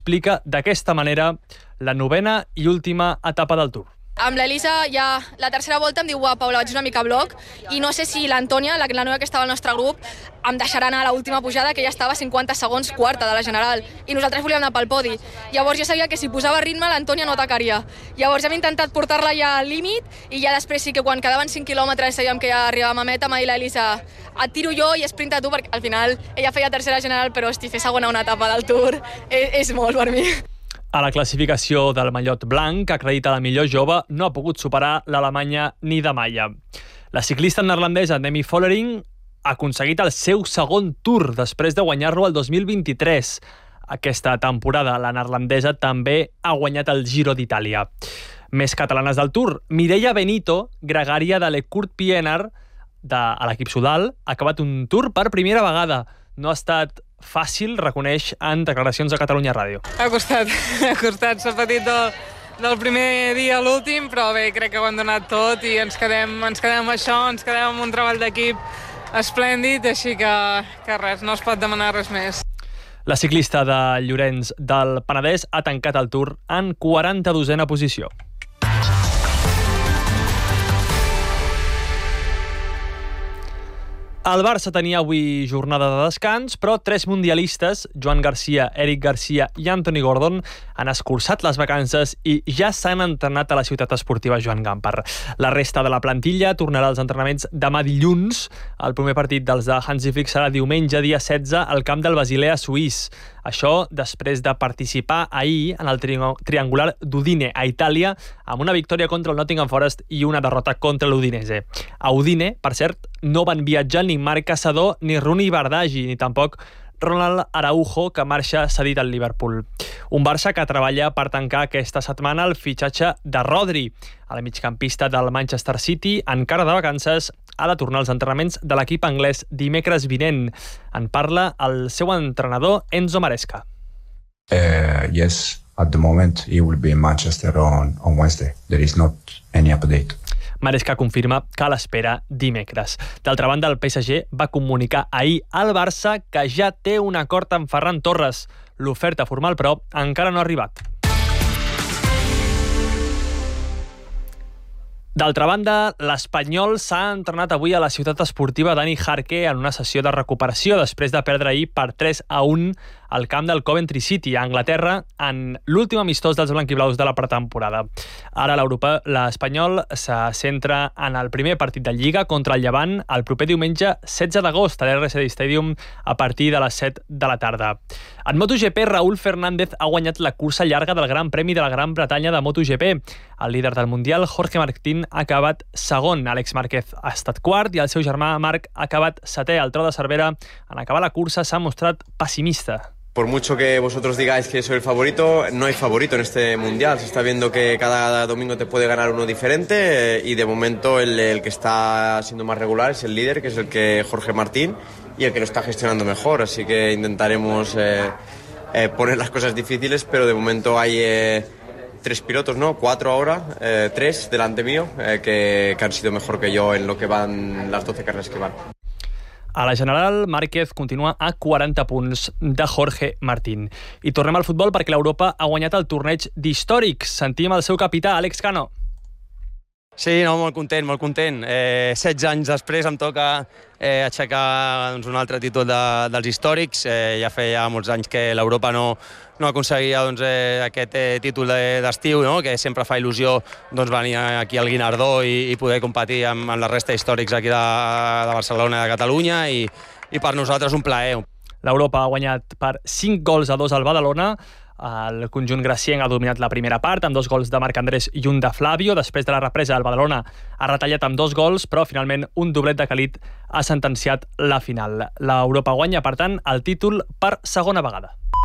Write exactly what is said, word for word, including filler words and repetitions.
explica d'aquesta manera la novena i última etapa del Tour. Amb l'Elisa ja la tercera volta em diu, uah, Paula, vaig una mica a bloc, i no sé si l'Antònia, la, la noia que estava al nostre grup, em deixarà anar a l'última pujada, que ja estava a cinquanta segons quarta de la general, i nosaltres volíem anar pel podi. Llavors jo sabia que si posava ritme l'Antònia no atacaria. Llavors hem intentat portar-la ja al límit, i ja després sí que quan quedaven cinc quilòmetres sabíem que ja arribàvem a meta, m'ha dit l'Elisa, et tiro jo i esprinta tu, perquè al final ella feia tercera general, però hosti, fer segona una etapa del Tour és, és molt per mi. A la classificació del mallot blanc, que acredita la millor jove, no ha pogut superar l'Alemanya ni de Maia. La ciclista neerlandesa Demi Vollering ha aconseguit el seu segon Tour després de guanyar-lo el dos mil vint-i-tres. Aquesta temporada la neerlandesa també ha guanyat el Giro d'Itàlia. Més catalanes del Tour. Mireia Benito, gregària de l'Ekurt Pienaar, de l'equip Sudal, ha acabat un Tour per primera vegada. No ha estat fàcil, reconeix en declaracions a Catalunya Ràdio. Ha costat, ha costat, s'ha patit del, del primer dia a l'últim, però bé, crec que ho han donat tot i ens quedem, ens quedem amb això, ens quedem amb un treball d'equip esplèndid, així que, que res, no es pot demanar res més. La ciclista de Llorenç del Penedès ha tancat el Tour en quaranta-dosena posició. El Barça tenia avui jornada de descans, però tres mundialistes, Joan Garcia, Eric Garcia i Anthony Gordon, han escurçat les vacances i ja s'han entrenat a la ciutat esportiva Joan Gamper. La resta de la plantilla tornarà als entrenaments demà dilluns. El primer partit dels de Hansi Flick serà diumenge, dia setze, al camp del Basilea suís. Això després de participar ahir en el tri triangular d'Udine a Itàlia amb una victòria contra el Nottingham Forest i una derrota contra l'Udinese. A Udine, per cert, no van viatjar ni Marc Caçador ni Rooney Bardghji, ni tampoc Ronald Araujo, que marxa cedit al Liverpool. Un Barça que treballa per tancar aquesta setmana el fitxatge de Rodri. El migcampista del Manchester City, encara de vacances, ha de tornar als entrenaments de l'equip anglès dimecres vinent. En parla el seu entrenador Enzo Maresca. Uh, yes, at the moment he will be in Manchester on, on Wednesday. There is not any update. Maresca confirma que l'espera dimecres. D'altra banda, el P S G va comunicar ahir al Barça que ja té un acord amb Ferran Torres. L'oferta formal, però, encara no ha arribat. D'altra banda, l'Espanyol s'ha entrenat avui a la ciutat esportiva Dani Jarque en una sessió de recuperació després de perdre ahir per tres a un al camp del Coventry City, a Anglaterra, en l'últim amistós dels blanquiblaus de la pretemporada. Ara l'Espanyol se centra en el primer partit de Lliga contra el Llevant el proper diumenge setze d'agost a l'R S D Stadium a partir de les set de la tarda. En MotoGP, Raúl Fernández ha guanyat la cursa llarga del Gran Premi de la Gran Bretanya de MotoGP. El líder del Mundial, Jorge Martín, ha acabat segon. Àlex Márquez ha estat quart i el seu germà Marc ha acabat setè. El Tro de Cervera, en acabar la cursa, s'ha mostrat pessimista. Por mucho que vosotros digáis que soy el favorito, no hay favorito en este mundial. Se está viendo que cada domingo te puede ganar uno diferente eh, y de momento el, el que está siendo más regular es el líder, que es el que Jorge Martín, y el que lo está gestionando mejor. Así que intentaremos eh, eh, poner las cosas difíciles, pero de momento hay eh, tres pilotos, ¿no? Cuatro ahora, eh, tres delante mío, eh, que, que han sido mejor que yo en lo que van las doce carreras que van. A la general, Márquez continua a quaranta punts de Jorge Martín. I tornem al futbol perquè l'Europa ha guanyat el torneig d'històrics. Sentim el seu capità, Àlex Cano. Sí, no, molt content, molt content. Eh, setze anys després em toca eh, aixecar doncs, un altre títol de, dels històrics. Eh, ja feia molts anys que l'Europa no, no aconseguia doncs, eh, aquest eh, títol d'estiu, no? Que sempre fa il·lusió doncs, venir aquí al Guinardó i, i poder competir amb, amb la resta històrics aquí de, de Barcelona i de Catalunya, i, i per nosaltres un plaer. L'Europa ha guanyat per cinc gols a dos al Badalona. El conjunt gracienc ha dominat la primera part amb dos gols de Marc Andrés i un de Flavio. Després de la represa, el Badalona ha retallat amb dos gols, però finalment un doblet de Khalid ha sentenciat la final. L'Europa guanya, per tant, el títol per segona vegada.